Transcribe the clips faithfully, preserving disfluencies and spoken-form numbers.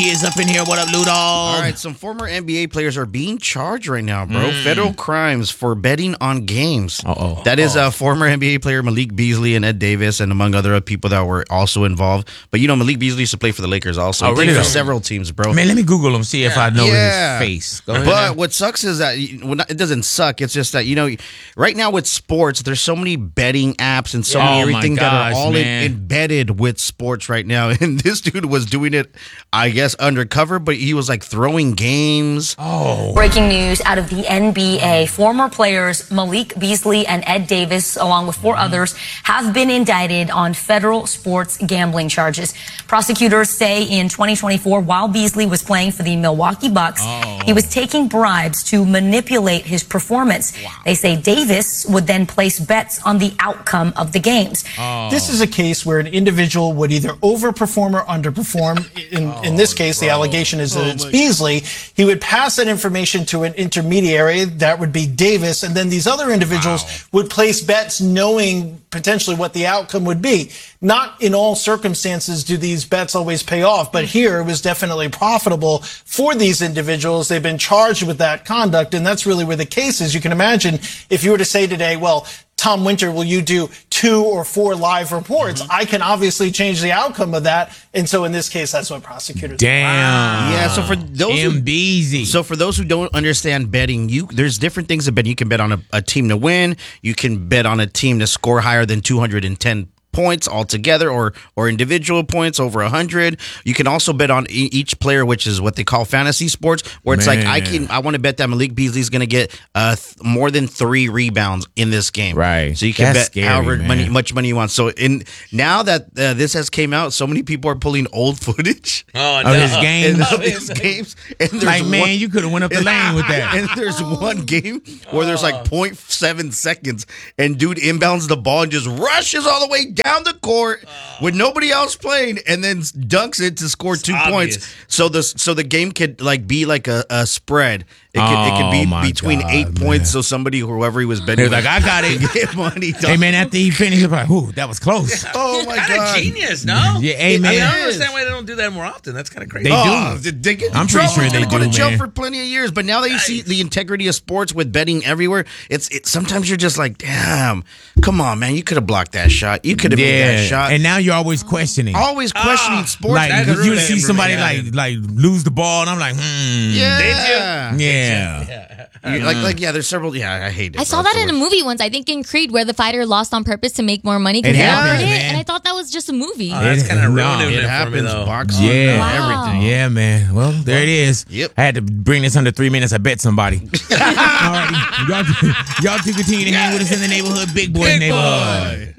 He is up in here. What up, Ludo? All right, some former N B A players are being charged right now, bro. Mm. Federal crimes for betting on games. Uh-oh. That is a uh, former N B A player Malik Beasley and Ed Davis, and among other people that were also involved. But you know, Malik Beasley used to play for the Lakers also. Oh, he played really? for several teams, bro. Man, let me Google him, see if yeah. I know yeah. his face. Go but ahead. what sucks is that well, not, it doesn't suck. It's just that you know, right now with sports, there's so many betting apps and so oh many everything gosh, that are all in, man. embedded with sports right now. And this dude was doing it, I guess, undercover, but he was like throwing games. Oh. Breaking news out of the N B A. Former players Malik Beasley and Ed Davis, along with four others, have been indicted on federal sports gambling charges. Prosecutors say in twenty twenty-four, while Beasley was playing for the Milwaukee Bucks, oh. he was taking bribes to manipulate his performance. Wow. They say Davis would then place bets on the outcome of the games. Oh. This is a case where an individual would either overperform or underperform. In, oh, in this case, bro. the allegation is that oh, it's Beasley. He would pass that information to an intermediary, that would be Davis, and then these other individuals wow. would place bets knowing potentially what the outcome would be. Not in all circumstances do these bets always pay off, but here it was definitely profitable for these individuals. They've been charged with that conduct, and that's really where the case is. You can imagine if you were to say today, well, Tom Winter, will you do two or four live reports? Mm-hmm. I can obviously change the outcome of that. And so in this case, that's what prosecutors do. Damn. Yeah, so for those who, M-Beezy. so for those who don't understand betting, you there's different things to bet. You can bet on a, a team to win. You can bet on a team to score higher than two hundred ten points altogether, or or individual points over one hundred. You can also bet on e- each player, which is what they call fantasy sports, where it's Man. like I can I want to bet that Malik Beasley's going to get uh th- more than three rebounds in this game. Right. So you can That's bet scary, however man. money, much money you want. So in now that uh, this has came out, so many people are pulling old footage Oh, Of no. his games. of his games. And there's Like, man, one- you could have went up the lane with that. and there's one game where there's like zero point seven seconds, and dude inbounds the ball and just rushes all the way down the court with nobody else playing, and then dunks it to score two obvious. points. So the so the game could like be like a, a spread. It could it could Oh, be my between God, eight man. points. So somebody, whoever he was betting, He was like, with, I got it. get money. Hey, man, after he finished, he was like, ooh, that was close. Oh my Kind of god! genius, no? Yeah, hey, I, man. mean, I It don't is. understand why they don't do that more often. That's kind of crazy. They Oh, do. they get in I'm pretty trouble. sure He's they gonna go do, to jail man. for plenty of years. But now that you see Nice. the integrity of sports with betting everywhere, it's it. Sometimes you're just like, damn, come on, man, you could have blocked that shot. You could have made that shot. And now you're always questioning. Always questioning Ah, sports. Like, That because you ruined see it for somebody me. like like lose the ball, and I'm like, hmm. yeah, Yeah. You- like like yeah, there's several. Yeah, I hate it. I saw bro. that in a movie once, I think in Creed, where the fighter lost on purpose to make more money because It he happens, offered it, man. and I thought that was just a movie. Oh, that's It- kind of no, ruining It it, for me, happens. though. Boxing, Yeah. Wow. everything. Yeah, man. Well, there it is. Yep. I had to bring this under three minutes. I bet somebody. All right. Y'all, y'all two continue to hang with us in the neighborhood, Big Boy Big neighborhood.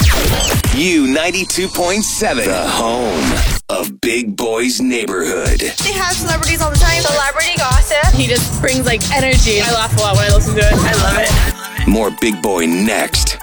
U ninety-two point seven, the home of Big Boy's Neighborhood. They have celebrities all the time. Celebrity gossip. He just brings like energy. I laugh a lot when I listen to it. I love it. More Big Boy next.